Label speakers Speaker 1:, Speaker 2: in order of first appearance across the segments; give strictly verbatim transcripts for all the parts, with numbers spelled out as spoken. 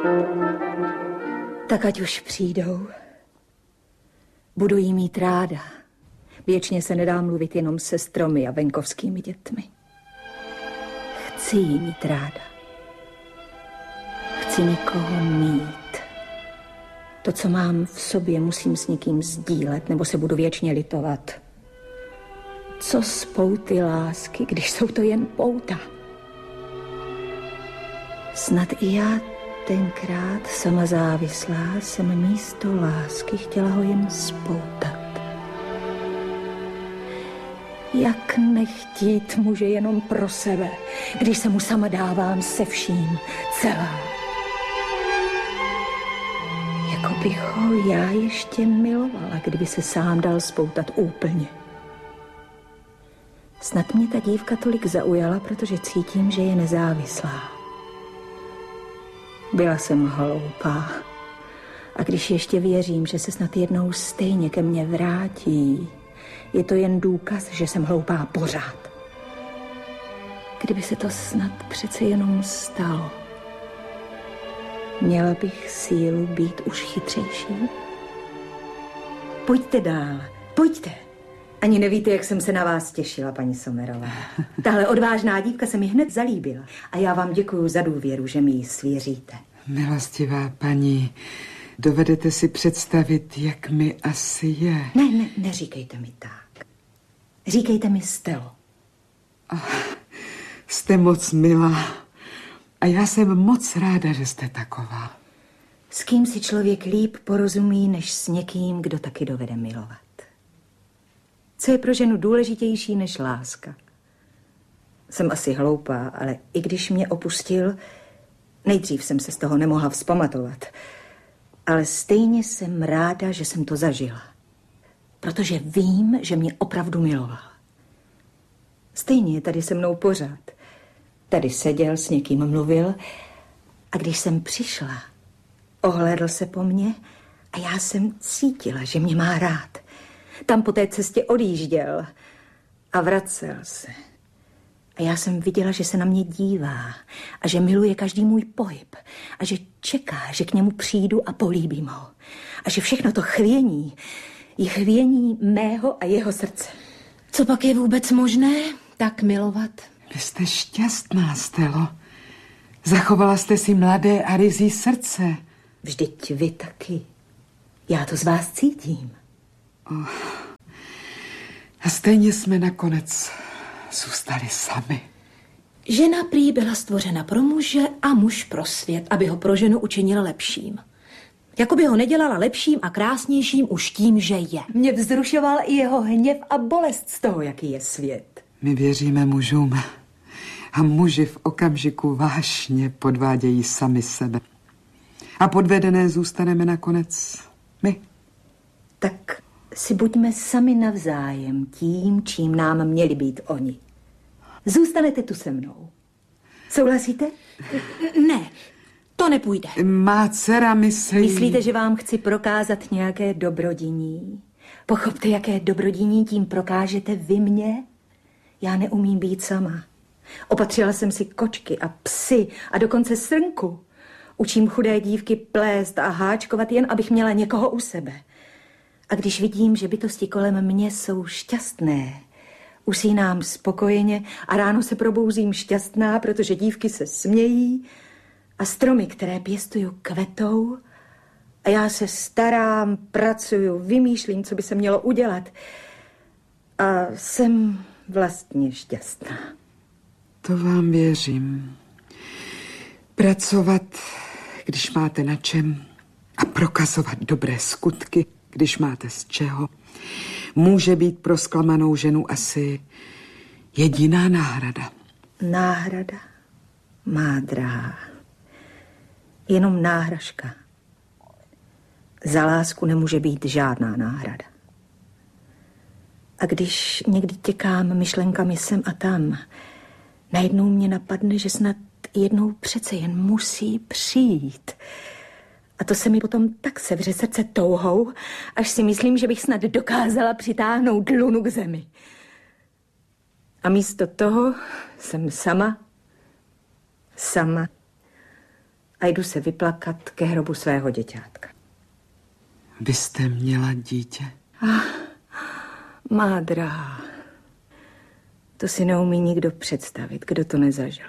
Speaker 1: Tak ať už přijdou. Budu jí mít ráda. Věčně se nedá mluvit jenom se stromy a venkovskými dětmi. Chci jí mít ráda. Chci někoho mít. To, co mám v sobě, musím s někým sdílet, nebo se budu věčně litovat. Co z pouty lásky, když jsou to jen pouta? Snad i já tenkrát, sama závislá, jsem místo lásky chtěla ho jen spoutat. Jak nechtít muže jenom pro sebe, když se mu sama dávám se vším, celá. Jako bych ho já ještě milovala, kdyby se sám dal spoutat úplně. Snad mě ta dívka tolik zaujala, protože cítím, že je nezávislá. Byla jsem hloupá. A když ještě věřím, že se snad jednou stejně ke mně vrátí, je to jen důkaz, že jsem hloupá pořád. Kdyby se to snad přece jenom stalo, měla bych sílu být už chytřejší. Pojďte dál, pojďte. Ani nevíte, jak jsem se na vás těšila, paní Sommerová. Tahle odvážná dívka se mi hned zalíbila. A já vám děkuju za důvěru, že mi ji svěříte.
Speaker 2: Milostivá paní, dovedete si představit, jak mi asi je?
Speaker 1: Ne, ne, neříkejte mi tak. Říkejte mi Stelo.
Speaker 2: Oh, jste moc milá. A já jsem moc ráda, že jste taková.
Speaker 1: S kým si člověk líp porozumí, než s někým, kdo taky dovede milovat. Co je pro ženu důležitější než láska? Jsem asi hloupá, ale i když mě opustil, nejdřív jsem se z toho nemohla vzpamatovat. Ale stejně jsem ráda, že jsem to zažila. Protože vím, že mě opravdu miloval. Stejně je tady se mnou pořád. Tady seděl, s někým mluvil a když jsem přišla, ohlédl se po mně a já jsem cítila, že mě má rád. Tam po té cestě odjížděl a vracel se. A já jsem viděla, že se na mě dívá a že miluje každý můj pohyb a že čeká, že k němu přijdu a políbím ho. A že všechno to chvění je chvění mého a jeho srdce.
Speaker 3: Co pak je vůbec možné tak milovat?
Speaker 2: Vy jste šťastná, Stelo. Zachovala jste si mladé a ryzí srdce.
Speaker 1: Vždyť vy taky. Já to z vás cítím.
Speaker 2: Oh. A stejně jsme nakonec zůstali sami.
Speaker 3: Žena prý byla stvořena pro muže a muž pro svět, aby ho pro ženu učinila lepším. Jakoby ho nedělala lepším a krásnějším už tím, že je.
Speaker 1: Mě vzrušoval i jeho hněv a bolest z toho, jaký je svět.
Speaker 2: My věříme mužům a muži v okamžiku vášně podvádějí sami sebe. A podvedené zůstaneme nakonec my.
Speaker 1: Tak si buďme sami navzájem tím, čím nám měli být oni. Zůstanete tu se mnou. Souhlasíte?
Speaker 3: Ne, to nepůjde.
Speaker 2: Má dcera myslí...
Speaker 1: Myslíte, že vám chci prokázat nějaké dobrodiní? Pochopte, jaké dobrodiní tím prokážete vy mě? Já neumím být sama. Opatřila jsem si kočky a psy a dokonce srnku. Učím chudé dívky plést a háčkovat jen, abych měla někoho u sebe. A když vidím, že bytosti kolem mě jsou šťastné, usínám spokojeně a ráno se probouzím šťastná, protože dívky se smějí a stromy, které pěstuju, kvetou a já se starám, pracuju, vymýšlím, co by se mělo udělat a jsem vlastně šťastná.
Speaker 2: To vám věřím. Pracovat, když máte na čem, a prokazovat dobré skutky, když máte z čeho, může být pro zklamanou ženu asi jediná náhrada.
Speaker 1: Náhrada, má drahá. Jenom náhražka. Za lásku nemůže být žádná náhrada. A když někdy těkám myšlenkami sem a tam, najednou mě napadne, že snad jednou přece jen musí přijít. A to se mi potom tak sevře srdce touhou, až si myslím, že bych snad dokázala přitáhnout lunu k zemi. A místo toho jsem sama, sama a jdu se vyplakat ke hrobu svého děťátka.
Speaker 2: Vy jste měla dítě?
Speaker 1: Ah, má drahá. To si neumí nikdo představit, kdo to nezažil.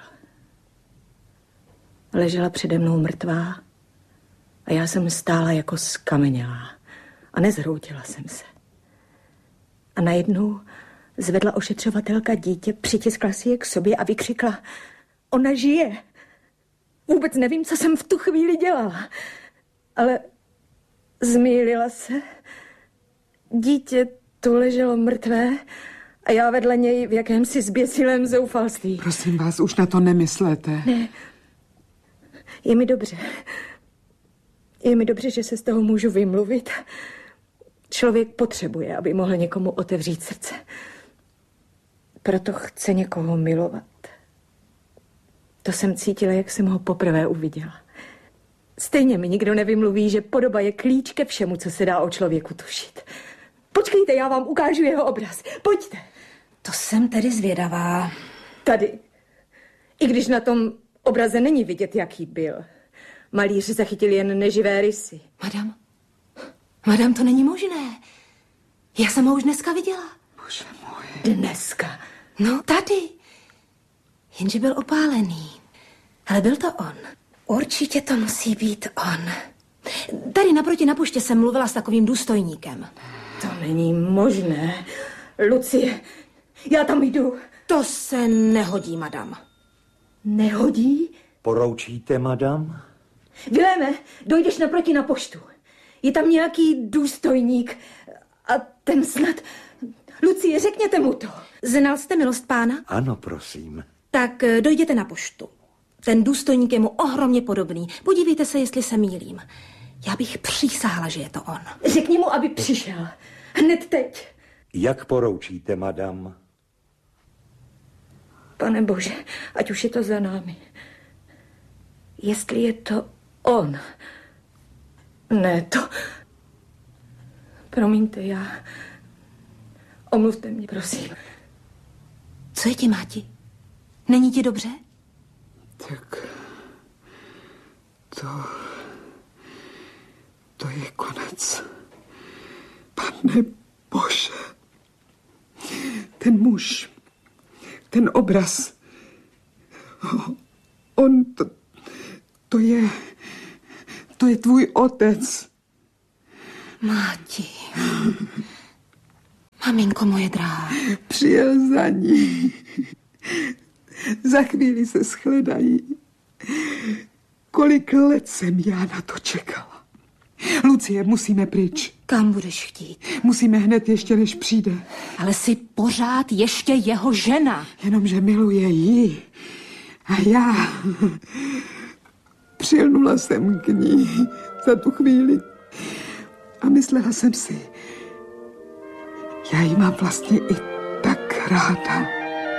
Speaker 1: Ležela přede mnou mrtvá a já jsem stála jako skamenělá a nezhroutila jsem se. A najednou zvedla ošetřovatelka dítě, přitiskla si je k sobě a vykřikla: ona žije. Vůbec nevím, co jsem v tu chvíli dělala, ale zmýlila se. Dítě tu leželo mrtvé a já vedle něj v jakémsi zběsilém zoufalství.
Speaker 2: Prosím vás, už na to nemyslete.
Speaker 1: Ne, je mi dobře. Je mi dobře, že se z toho můžu vymluvit. Člověk potřebuje, aby mohl někomu otevřít srdce. Proto chce někoho milovat. To jsem cítila, jak jsem ho poprvé uviděla. Stejně mi nikdo nevymluví, že podoba je klíč ke všemu, co se dá o člověku tušit. Počkejte, já vám ukážu jeho obraz. Pojďte.
Speaker 3: To jsem tedy zvědavá.
Speaker 1: Tady. I když na tom obraze není vidět, jaký byl. Malíř zachytil jen neživé rysy.
Speaker 3: Madam, madam, to není možné. Já jsem ho už dneska viděla.
Speaker 2: Bože můj.
Speaker 1: Dneska?
Speaker 3: No, tady. Jenže byl opálený. Ale byl to on. Určitě to musí být on. Tady naproti na poště jsem mluvila s takovým důstojníkem.
Speaker 1: To není možné. Lucie, já tam jdu.
Speaker 3: To se nehodí, madam.
Speaker 1: Nehodí?
Speaker 4: Poroučíte, madam?
Speaker 1: Viléme, dojdeš naproti na poštu. Je tam nějaký důstojník a ten snad... Lucie, řekněte mu to.
Speaker 3: Znal jste milost pána?
Speaker 4: Ano, prosím.
Speaker 3: Tak dojděte na poštu. Ten důstojník je mu ohromně podobný. Podívejte se, jestli se mýlím. Já bych přísahla, že je to on.
Speaker 1: Řekni mu, aby přišel. Hned teď.
Speaker 4: Jak poroučíte, madam?
Speaker 1: Pane Bože, ať už je to za námi. Jestli je to on. Ne, to... Promiňte, já... Omluvte mě, prosím.
Speaker 3: Co je ti, máti? Není ti dobře?
Speaker 2: Tak... To... To je konec. Pane Bože. Ten muž, ten obraz, on, to, to je, to je tvůj otec.
Speaker 3: Máti. Maminko moje drahá.
Speaker 2: Přijel za ní. Za chvíli se shledají. Kolik let jsem já na to čekala. Lucie, musíme pryč.
Speaker 3: Kam budeš chtít?
Speaker 2: Musíme hned ještě, než přijde.
Speaker 3: Ale jsi pořád ještě jeho žena.
Speaker 2: Jenomže miluje ji. A já přilnula jsem k ní za tu chvíli. A myslela jsem si, já ji mám vlastně i tak ráda.